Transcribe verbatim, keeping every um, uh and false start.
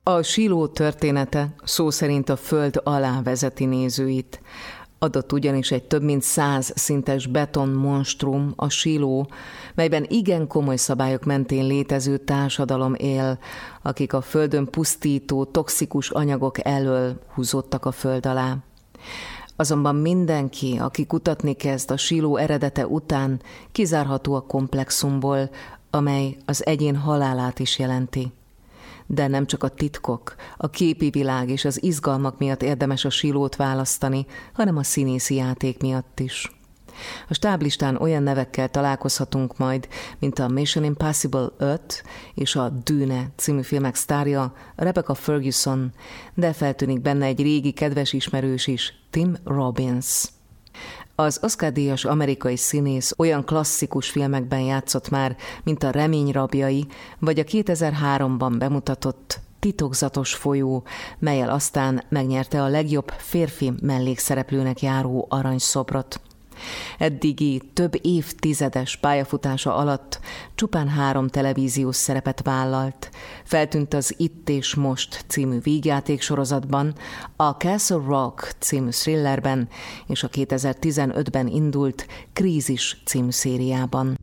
A síló története szó szerint a föld alá vezeti nézőit. Adott ugyanis egy több mint száz szintes beton monstrum, a síló, melyben igen komoly szabályok mentén létező társadalom él, akik a földön pusztító, toxikus anyagok elől húzódtak a föld alá. Azonban mindenki, aki kutatni kezd a síló eredete után, kizárható a komplexumból, amely az egyén halálát is jelenti. De nem csak a titkok, a képi világ és az izgalmak miatt érdemes a sílót választani, hanem a színészi játék miatt is. A stáblistán olyan nevekkel találkozhatunk majd, mint a Mission Impossible öt és a Dune című filmek sztárja, Rebecca Ferguson, de feltűnik benne egy régi kedves ismerős is, Tim Robbins. Az Oscar-díjas amerikai színész olyan klasszikus filmekben játszott már, mint a Remény rabjai, vagy a kétezer-háromban bemutatott Titokzatos folyó, mellyel aztán megnyerte a legjobb férfi mellékszereplőnek járó aranyszobrot. Eddigi több évtizedes pályafutása alatt csupán három televíziós szerepet vállalt. Feltűnt az Itt és Most című vígjátéksorozatban, a Castle Rock című thrillerben és a kétezer-tizenötben indult Krízis című szériában.